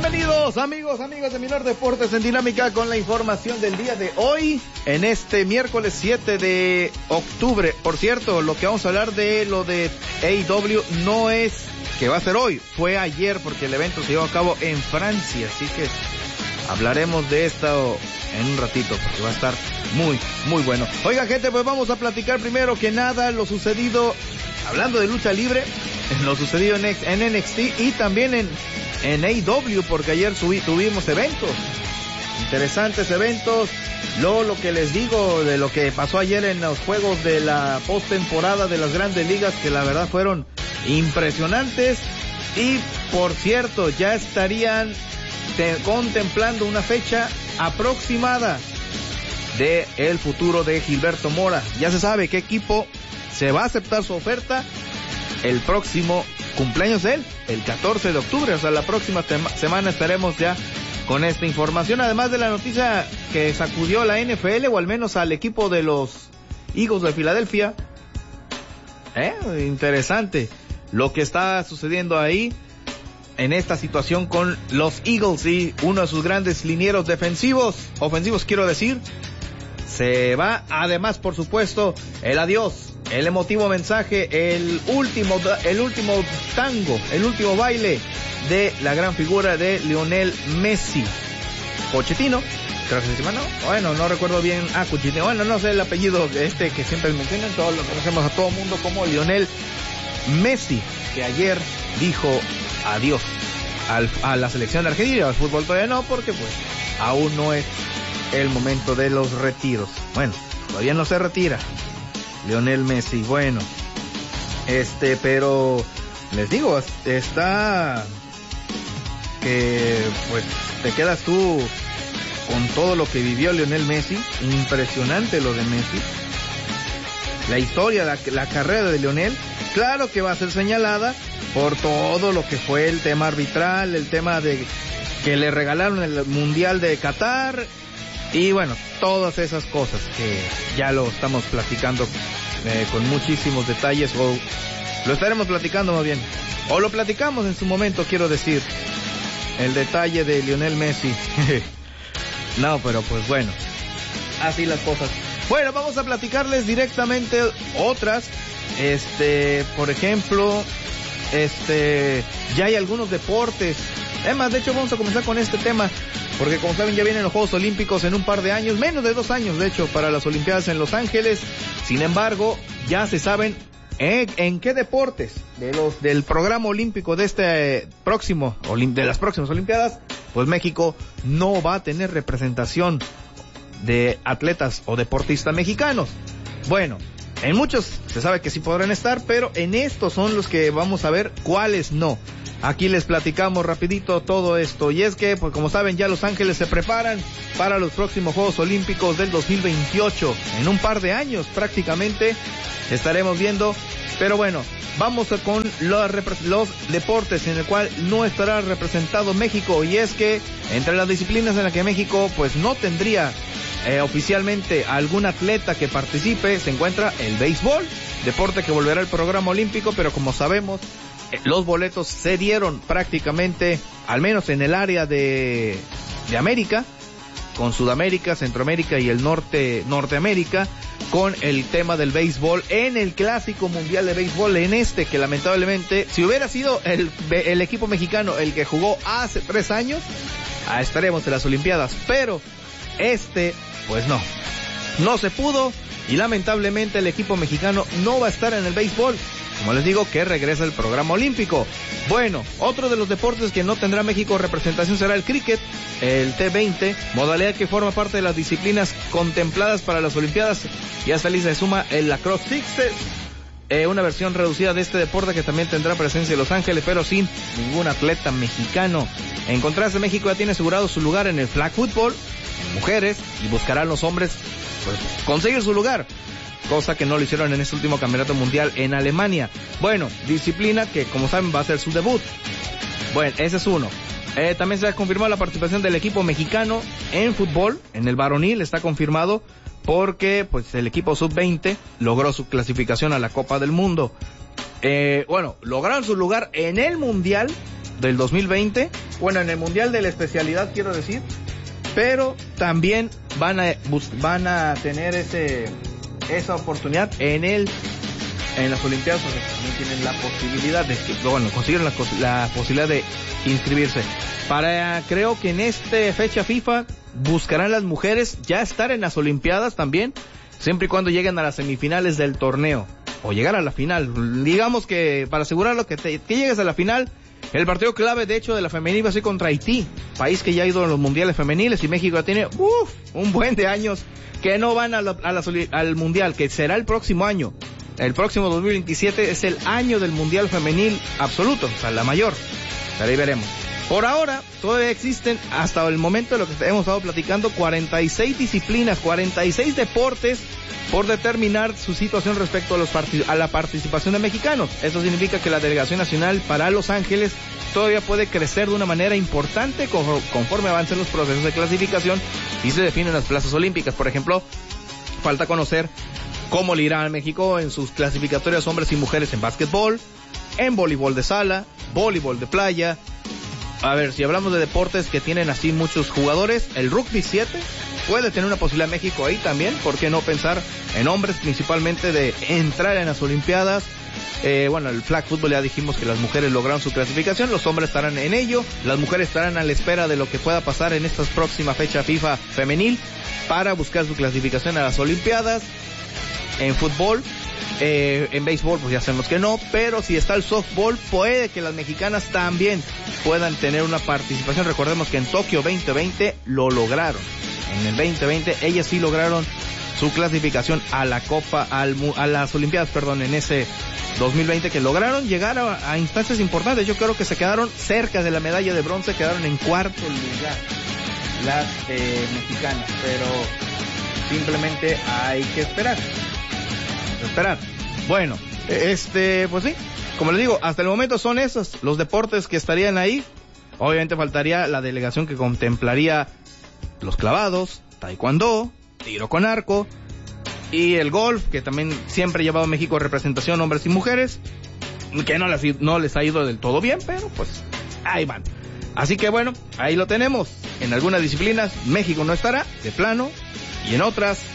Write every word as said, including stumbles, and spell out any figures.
Bienvenidos amigos, amigas de Minar Deportes en Dinámica con la información del día de hoy, en este miércoles siete de octubre. Por cierto, lo que vamos a hablar de lo de A E W no es que va a ser hoy, fue ayer porque el evento se llevó a cabo en Francia, así que hablaremos de esto en un ratito porque va a estar muy, muy bueno. Oiga gente, pues vamos a platicar primero que nada lo sucedido, hablando de lucha libre, lo sucedido en, en N X T y también en, en A E W, porque ayer subí, tuvimos eventos, interesantes eventos. Lo, lo que les digo de lo que pasó ayer en los juegos de la postemporada de las grandes ligas, que la verdad fueron impresionantes. Y por cierto, ya estarían te, contemplando una fecha aproximada de el futuro de Gilberto Mora. Ya se sabe qué equipo se va a aceptar su oferta el próximo cumpleaños de él, el catorce de octubre, o sea, la próxima tema, semana estaremos ya con esta información, además de la noticia que sacudió a la N F L, o al menos al equipo de los Eagles de Filadelfia. Eh, interesante lo que está sucediendo ahí en esta situación con los Eagles y uno de sus grandes linieros defensivos, ofensivos quiero decir, se va. Además, por supuesto, el adiós, el emotivo mensaje, el último, el último tango, el último baile de la gran figura de Lionel Messi. Pochettino, creo que se llama, ¿no? Bueno, no recuerdo bien. Ah, Pochettino, bueno, no sé el apellido este que siempre mencionan, todos lo conocemos a todo el mundo como Lionel Messi, que ayer dijo adiós al, a la selección de Argentina. Al fútbol todavía no, porque pues aún no es el momento de los retiros. Bueno, todavía no se retira Lionel Messi. Bueno, este, pero les digo, está que pues te quedas tú con todo lo que vivió Lionel Messi. Impresionante lo de Messi, la historia, la, la carrera de Lionel. Claro que va a ser señalada por todo lo que fue el tema arbitral, el tema de que le regalaron el Mundial de Qatar y bueno, todas esas cosas que ya lo estamos platicando eh, con muchísimos detalles, o lo estaremos platicando más bien, o lo platicamos en su momento, quiero decir, el detalle de Lionel Messi. No, pero pues bueno, así las cosas. Bueno, vamos a platicarles directamente otras. Este, por ejemplo, este, ya hay algunos deportes. Es más, de hecho vamos a comenzar con este tema, porque como saben ya vienen los Juegos Olímpicos en un par de años, menos de dos años de hecho, para las Olimpiadas en Los Ángeles. Sin embargo, ya se saben en, en qué deportes de los del programa olímpico de este eh, próximo, de las próximas Olimpiadas, pues México no va a tener representación de atletas o deportistas mexicanos. Bueno, en muchos se sabe que sí podrán estar, pero en estos son los que vamos a ver cuáles no. Aquí les platicamos rapidito todo esto, y es que, pues como saben, ya Los Ángeles se preparan para los próximos Juegos Olímpicos del dos mil veintiocho. En un par de años prácticamente estaremos viendo, pero bueno, vamos con los, los deportes en el cual no estará representado México, y es que entre las disciplinas en las que México pues no tendría Eh, oficialmente algún atleta que participe, se encuentra el béisbol, deporte que volverá al programa olímpico, pero como sabemos, eh, los boletos se dieron prácticamente, al menos en el área de, de América, con Sudamérica, Centroamérica y el norte, Norteamérica, con el tema del béisbol en el Clásico Mundial de Béisbol, en este que lamentablemente, si hubiera sido el, el equipo mexicano el que jugó hace tres años, ah, estaremos en las Olimpiadas, pero este pues no, no se pudo, y lamentablemente el equipo mexicano no va a estar en el béisbol, como les digo, que regresa el programa olímpico. Bueno, otro de los deportes que no tendrá México representación será el cricket, el T veinte, modalidad que forma parte de las disciplinas contempladas para las Olimpiadas. Ya se se suma el lacrosse sixes, eh, una versión reducida de este deporte que también tendrá presencia en Los Ángeles, pero sin ningún atleta mexicano. En contraste, México ya tiene asegurado su lugar en el flag football, en mujeres, y buscarán los hombres pues conseguir su lugar, cosa que no lo hicieron en este último campeonato mundial en Alemania. Bueno, disciplina que como saben va a ser su debut. Bueno, ese es uno. Eh, también se ha confirmado la participación del equipo mexicano en fútbol, en el varonil está confirmado, porque pues el equipo sub veinte logró su clasificación a la Copa del Mundo. Eh, bueno, lograron su lugar en el mundial del dos mil veinte, bueno, en el Mundial de la especialidad quiero decir, pero también van a van a tener ese esa oportunidad en el en las Olimpiadas, porque también tienen la posibilidad de que, bueno, consiguieron la, la posibilidad de inscribirse. Para, creo que en esta fecha FIFA buscarán las mujeres ya estar en las Olimpiadas también, siempre y cuando lleguen a las semifinales del torneo, o llegar a la final. Digamos que para asegurarlo que, te, que llegues a la final, el partido clave de hecho de la femenil va a ser contra Haití, país que ya ha ido a los mundiales femeniles, y México ya tiene uf, un buen de años que no van a la, a la, al mundial, que será el próximo año. El próximo dos mil veintisiete es el año del mundial femenil absoluto, o sea, la mayor. Pero ahí veremos. Por ahora, todavía existen, hasta el momento de lo que hemos estado platicando, cuarenta y seis disciplinas, cuarenta y seis deportes por determinar su situación respecto a, los part- a la participación de mexicanos. Eso significa que la delegación nacional para Los Ángeles todavía puede crecer de una manera importante conforme avancen los procesos de clasificación y se definen las plazas olímpicas. Por ejemplo, falta conocer cómo le irá a México en sus clasificatorias hombres y mujeres en básquetbol, en voleibol de sala, voleibol de playa. A ver, si hablamos de deportes que tienen así muchos jugadores, el rugby siete puede tener una posibilidad México ahí también. ¿Por qué no pensar en hombres principalmente de entrar en las Olimpiadas? Eh, bueno, el flag football ya dijimos que las mujeres lograron su clasificación, los hombres estarán en ello, las mujeres estarán a la espera de lo que pueda pasar en esta próxima fecha FIFA femenil para buscar su clasificación a las Olimpiadas. En fútbol, eh, en béisbol pues ya sabemos que no, pero si está el softball puede que las mexicanas también puedan tener una participación. Recordemos que en Tokio veinte veinte lo lograron, en el veinte veinte ellas sí lograron su clasificación a la Copa, al, a las Olimpiadas, perdón, en ese dos mil veinte, que lograron llegar a, a instancias importantes. Yo creo que se quedaron cerca de la medalla de bronce, quedaron en cuarto lugar las eh, mexicanas, pero simplemente hay que esperar. esperar. Bueno, este, pues sí, como les digo, hasta el momento son esos los deportes que estarían ahí. Obviamente faltaría la delegación que contemplaría los clavados, taekwondo, tiro con arco y el golf, que también siempre ha llevado a México representación hombres y mujeres, que no les, no les ha ido del todo bien, pero pues ahí van. Así que bueno, ahí lo tenemos. En algunas disciplinas México no estará, de plano, y en otras